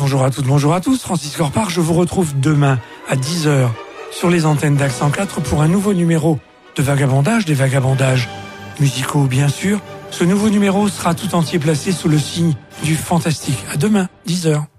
Bonjour à toutes, bonjour à tous. Francis Corpart, je vous retrouve demain à 10h sur les antennes d'Accent 4 pour un nouveau numéro de Vagabondage, des vagabondages musicaux bien sûr. Ce nouveau numéro sera tout entier placé sous le signe du fantastique. À demain, 10h.